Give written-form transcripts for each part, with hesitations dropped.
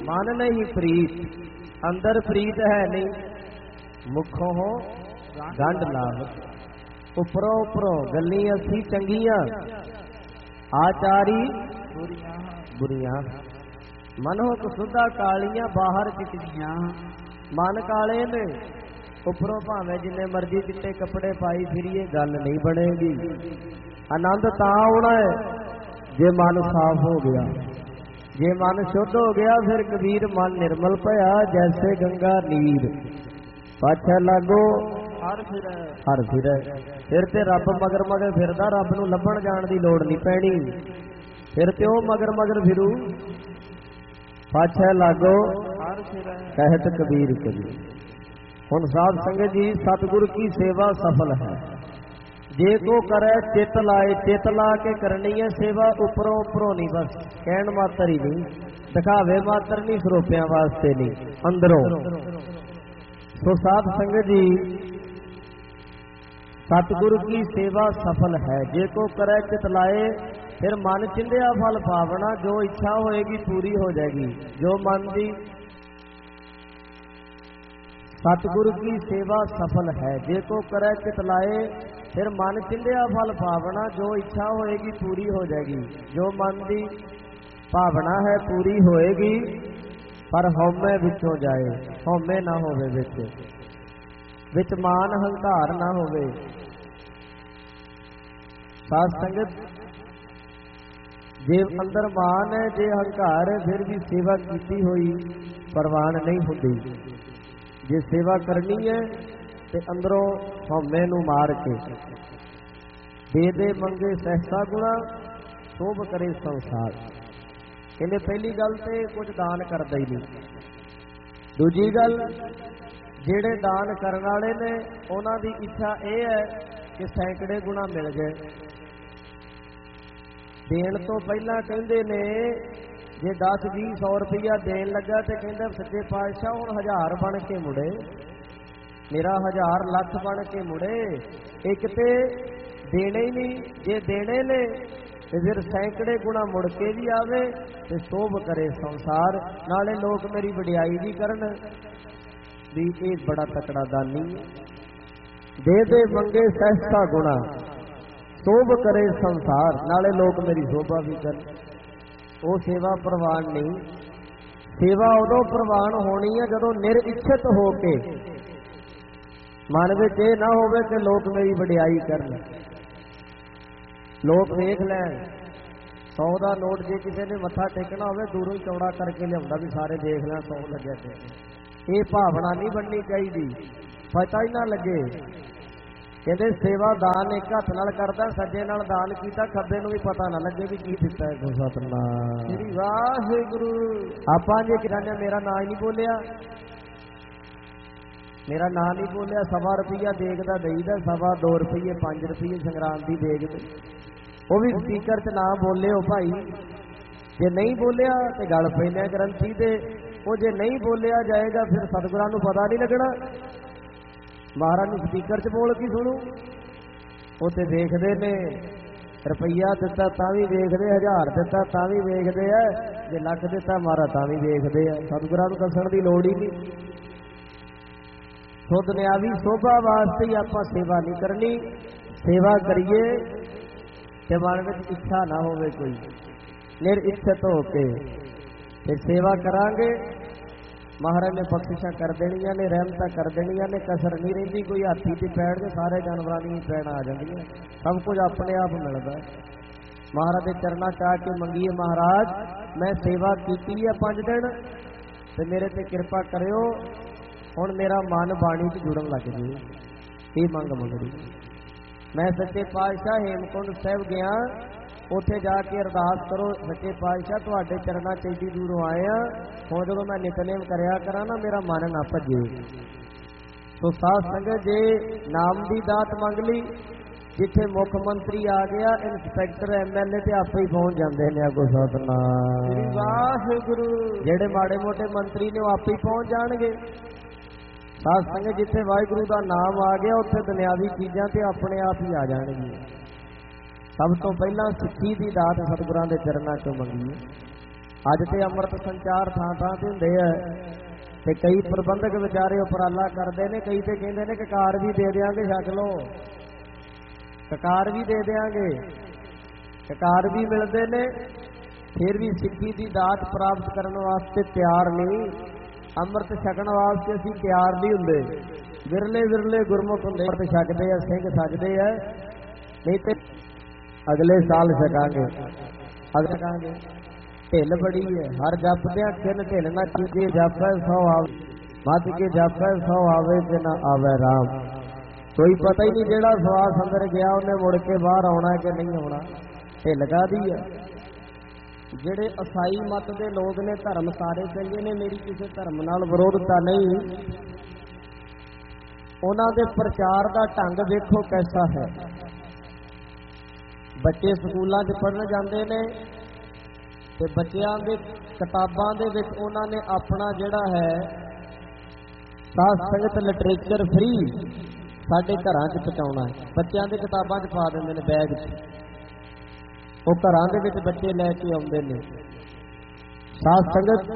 मन नहीं प्रीत, अंदर प्रीत है नहीं, मुखों हो गंढ लावत। उपरों उपरों गल्ली असी चंगियां, आचारी बुरियां। मन हो कसुदा कालियां, बाहर चिटगियां। मन काले ने, उपरों भावें जिन्ने मर्जी चिट्टे कपड़े पाई फिरिए गल नहीं बनेगी। आनंद तां आउणा है जे मन साफ हो गया। जे मन शुद्ध हो गया फिर कबीर मन निर्मल पया, जैसे गंगा नीर। पाछे लागो हर फिर फिर ते रब मगर मगर फिरदा, रब नूं लभण जाण दी लोड़ नहीं पैनी। फिर ते ओ मगर मगर फिरू, पाछे लागो कहत कबीर कबीर। हुण साध संगत जी, सतगुरु की सेवा सफल है जे को करे चित लाए। चित ला के करनी है सेवा, उपरों उपरों नहीं, बस कहण मात्र ही नहीं, दिखावे मात्र नहीं, सरोपियां वास्ते नहीं, अंदरों। सो साध संगत जी, सतगुरु की सेवा सफल है जे को करे चित लाए। फिर मन चिंध्या फल पावना, जो इच्छा होएगी पूरी हो जाएगी। जो मन दी सतगुरु की सेवा सफल है जे को करे चित लाए। फिर मन चिंध्या फल पावना, जो इच्छा होएगी पूरी हो जाएगी। जो मन दी भावना है पूरी होएगी, पर हौमे विचों जाए। हौमे ना होवे विच मान हंकार ना होवे। साध संगत, जे अंदर मान है जे हंकार है, फिर भी सेवा कीती हुई परवान नहीं होती। जे सेवा करनी है ते अंदरों हौमे नूं मार के दे दे मंगे सहसा गुणा, शोभ करे संसार। कहने पहली गल ते कुछ दान करदा ही नहीं। दूजी गल, जेड़े दान करन वाले ने उन्हां दी इच्छा यह है कि सैकड़े गुणा मिल गए। देण तो पहला कहंदे ने जे 10-20 100 रुपया देन लगा तो कहंदा सच्चे पातशाह हुण 1000 बन के मुड़े, मेरा 1000 ਲੱਖ बन के मुड़े। एक ते देने ही नहीं, जे देने ने तो फिर सैकड़े गुणा मुड़ के भी आवे ते शोभ करे संसार। नाले लोग मेरी वडियाई भी करन भी ये बड़ा तकड़ा दानी दे दे मंगे सहसा गुणा, शोभ करे संसार। नाले लोग मेरी शोभा भी कर। वो सेवा प्रवान नहीं। सेवा उदों प्रवान होनी है जदों निरिच्छत हो के मन विच ये ना होवे कि लोग मेरी वडियाई करन, लोग देख लैन। 100 का नोट जे किसी ने मत्था टेकना होवे दूरों ही चौड़ा करके लिया भी सारे देख लैन 100 लगे थे। ये भावना नहीं बननी चाहिए, पता ही ना लगे। कहते सेवा दान एक हथ नाल करदा, सज्जे नाल दान कीता, खब्बे नूं भी पता ना लगे भी की दिता है। गुरु सतनाम श्री वाहिगुरू। आपां जे किराने मेरा नाम ही नहीं बोलिया, मेरा नाम नहीं बोलिया, 1.25 रुपया देग दा देईदा, 2.25 रुपये 5 रुपये संग्राम दी देग दे, वो भी स्पीकर च ना बोले हो भाई। जे नहीं बोलिया तो गल पैने ग्रंथी दे, वो जे नहीं बोलिया जाएगा फिर सतगुरां नूं पता नहीं लगना। महाराज स्पीकर च बोल की सुनू, उत्ते देखते ने रुपया दिता तां भी देखते, 1000 दिता तां भी देखते है, जे लख दिता मारा तां भी देखते हैं। सतगुरां नूं दस्सण दी लोड़ ही नहीं। सो दुनियावी शोभा वास्ते ही आपां सेवा नहीं करनी। सेवा करिए ते मन विच इच्छा ना होवे कोई, निरिच्छत हो के फिर सेवा करांगे। महाराज ने बख्शिशां कर देनियां ने, रहमतां कर देनियां ने, कसर नहीं रहिंदी। कोई हाथी ते पैण दे सारे जानवरां दी पैण आ जांदियां, सब कुछ अपने आप मिलदा। महाराज दे चरनां च आके मंगीए, महाराज मैं सेवा कीती है 5 दिन ते मेरे ते कृपा करियो, हुण मेरा मन बाणी च जुड़न लग जाए। ये मंग मंगड़ी। मैं सच्चे पातशाह हेमकुंड साहिब गया, उत्थे जाके अरदास करो, सच्चे पातशाह तुहाडे चरनां च एडी दूरों आए आ, हुण जदों मैं नितनेम करया करा ना मेरा मन ना भजे। तो साध संगत जे नाम दी दात मंग ली, जिथे मुख मंत्री आ गया, इंस्पैक्टर MLA ते आपे ही पहुंच जाते हैं। अगो सतनाम वाहिगुरू। जेड़े माड़े मोटे मंत्री ने आपे ही पहुंच जाणगे। साध संगत जिथे वाहिगुरू का नाम आ गया, उत्थे दुनियावी चीज़ां ते अपने आप ही आ जाणगियां। सब तो पहला सिੱਖੀ की दात सतगुरां दे चरनां चों मंगीए। अज तो अमृत संचार थां थां ते हुंदे आ ते कई प्रबंधक विचारे उपराला करते हैं, कई तो कहते हैं कि कार भी दे देंगे, छक लो ककार भी दे देंगे, ककार भी मिलते हैं, फिर भी सिक्खी की दात प्राप्त करने वास्ते तैयार नहीं, अमृत छकण वास्ते असीं तैयार नहीं हुंदे। विरले विरले गुरमुख हुंदे अमृत छकदे आ, सिंह सजदे आ, नहीं तो अगले साल छकांगे छकांगे। ढिल बड़ी है, हर जपद्या किन ढिल ना चीजे, जपै 100 आवे मत के जपै 100 आवे ते ना आवे राम। कोई पता ही नहीं जेड़ा सवास अंदर गया उन्हें मुड़ के बाहर आना कि नहीं आना। ढिल काहदी है? जेड़े ईसाई मत के लोग ने, धर्म सारे चंगे ने, मेरी किसी धर्म नाल विरोधता नहीं, उन्हां दे प्रचार का ढंग देखो कैसा है। बच्चे स्कूलों च पढ़न जाते हैं ते बच्चों के किताबों के विच उन्हां ने अपना जिहड़ा है साध संगत लिटरेचर फ्री साडे घरां च पहुंचाउणा है। बच्चों के किताबां च पा दिंदे ने बैग च, वो घरां दे विच बच्चे लैके आउंदे ने। साध संगत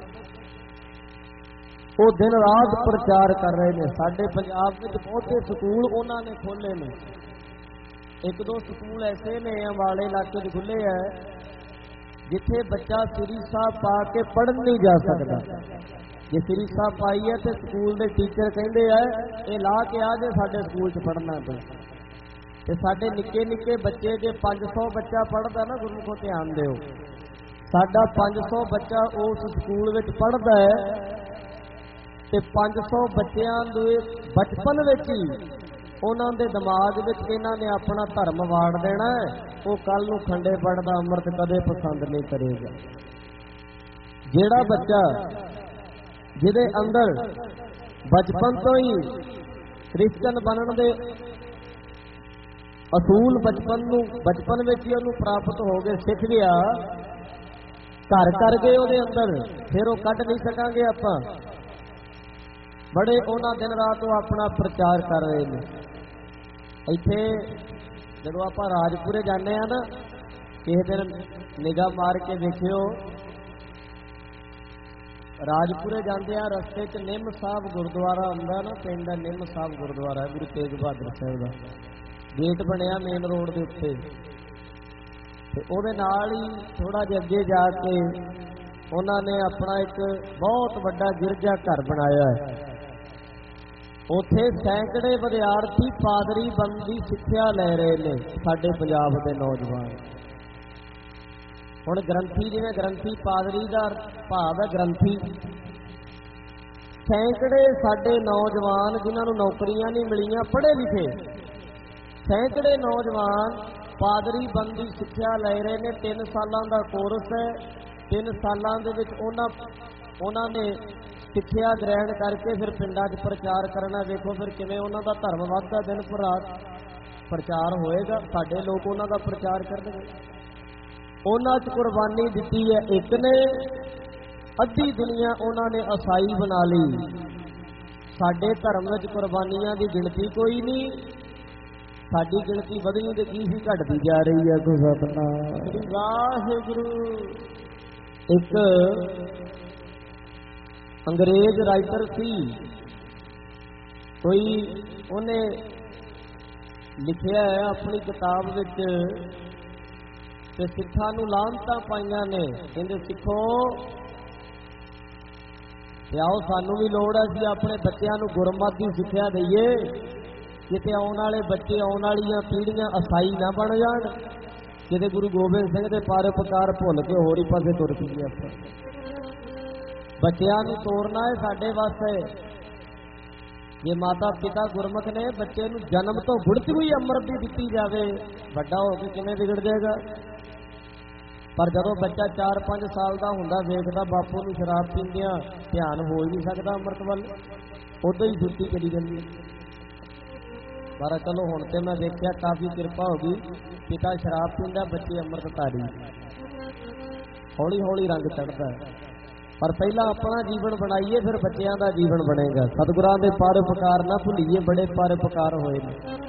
वो दिन रात प्रचार कर रहे हैं। साडे पंजाब विच बहुते स्कूल उन्हां ने खोले ने, एक दो स्कूल ऐसे ने अंबाले इलाके खुले है जिथे बच्चा श्री साहब पा के पढ़न नहीं जा सकता। जे श्री साहब पाई है तो स्कूल के टीचर कहते हैं ये ला के आ जाए साडे स्कूल च पढ़ना। तो साडे निक्के निक्के बच्चे जे 500 बच्चा पढ़ता ना, गुरमुखो ध्यान दिओ, साडा 500 बच्चा उस स्कूल में पढ़ता है तो 500 बच्चों के बचपन में ही उन्होंने दे दिमाग में इन्हों ने अपना धर्म वाड़ देना है। वो कल नूं खंडे पढ़दा अमृत कदे पसंद नहीं करेगा। जेड़ा बच्चा जिहदे अंदर बचपन तो ही क्रिश्चन बनने दे असूल बचपन में ही उन्होंने प्राप्त हो गए, सीख गया, घर कर गए उहदे अंदर, फिर वो कढ नहीं सकांगे आपां। बड़े उन्हां दिन रात वो अपना प्रचार कर रहे हैं। इत्थे जदों आपां राजपुरे जाने ना, किसी दिन निगाह मार के देखियो, राजपुरे जाते हैं रस्ते च निम साहब गुरुद्वारा आउंदा ना, पिंड निम साहब गुरुद्वारा गुरु तेग बहादुर साहब का गेट बनया मेन रोड के उत्ते, ते उहदे नाल ही थोड़ा जिहा अगे जाके उन्होंने अपना एक बहुत वड्डा गिरजा घर बनाया है। उत्थे सैकड़े विद्यार्थी पादरी बनने की सिक्ख्या ले रहे हैं साडे पंजाब के नौजवान। हुण ग्रंथी, जिवें ग्रंथी पादरी का भाव है ग्रंथी, सैकड़े साडे नौजवान जिन्होंने नौकरियां नहीं मिलियां, पढ़े लिखे सैकड़े नौजवान पादरी बनने की सिक्ख्या ले रहे हैं। 3 सालों का कोर्स है, 3 सालों के विच उन्होंने सिक्ख्या ग्रहण करके फिर पिंडां 'च प्रचार करना। देखो फिर किवें उन्हां दा धर्म वधदा, दिन पर रात प्रचार होएगा, साडे लोग उन्हां दा प्रचार करनगे। उन्हां 'च कुर्बानी दित्ती है एक ने, अद्धी दुनिया उन्होंने ईसाई बना ली। साडे धर्म विच कुर्बानियां की गिणती कोई नहीं, साडी गिणती वधदी ते की ही घटदी जा रही है। गुरु सतनाम वाहिगुरू। एक अंग्रेज राइटर सी कोई, उन्हें लिखिया है अपनी किताब विच ते सिक्खां नूं लानतां पाईयां ने, कहंदे सिखो ते आओ सानू भी लोड़ है कि अपने बच्चों नूं गुरमत की सिक्ख्या दईए, किते आउण वाले बच्चे, आउण वालियां पीढ़ियां ईसाई ना बन जाण, किते गुरु गोबिंद सिंह दे परोपकार भुल के होर ही पासे तुर पईए। आपां बच्चों नूं तोड़ना है साडे वास्ते। जे माता पिता गुरमुख ने बच्चे नूं जन्म तो गुड़ती हुई अमृत दी दित्ती जावे, वड्डा हो के किवें बिगड़ जाएगा। पर जदों बच्चा 4-5 साल का हुंदा, वेखदा बापू नूं शराब पींदियां, ध्यान हो ही नहीं सकता अमृत वल, उदों ही जुੱਤੀ चली जाती है। पर चलो हुण ते मैं देखिया काफ़ी किरपा हो गई, पिता शराब पींदा, बच्चे अमृतधारी, हौली हौली रंग चढ़ता है। पर पहला अपना जीवन बनाइए, फिर बच्चों का जीवन बनेगा। सतगुरां दे परोपकार ना भुलीए, बड़े परोपकार होए ने।